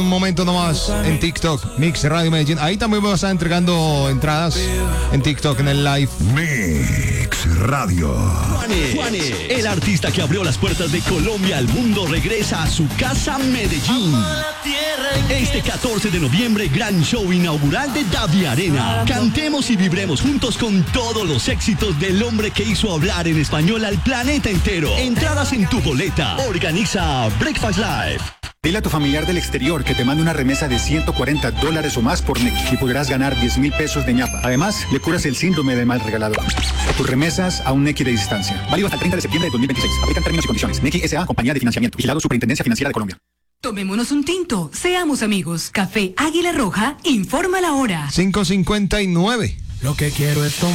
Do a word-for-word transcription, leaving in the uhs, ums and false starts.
Un momento nomás en TikTok, Mix Radio Medellín. Ahí también vamos a estar entregando entradas en TikTok en el live. Mix Radio. Juanes, Juanes, el artista que abrió las puertas de Colombia al mundo, regresa a su casa Medellín. Este catorce de noviembre, gran show inaugural de Davi Arena. Cantemos y vibremos juntos con todos los éxitos del hombre que hizo hablar en español al planeta entero. Entradas en tu boleta. Organiza Breakfast Live. Dile a tu familiar del exterior que te mande una remesa de ciento cuarenta dólares o más por Nequi y podrás ganar diez mil pesos de ñapa. Además, le curas el síndrome de mal regalador. Tus remesas a un Nequi de distancia. Válido hasta el treinta de septiembre de dos mil veintiséis. Aplican términos y condiciones. Nequi S A, compañía de financiamiento. Vigilado Superintendencia Financiera de Colombia. Tomémonos un tinto. Seamos amigos. Café Águila Roja informa la hora. cinco cincuenta y nueve. Lo que quiero es tomar.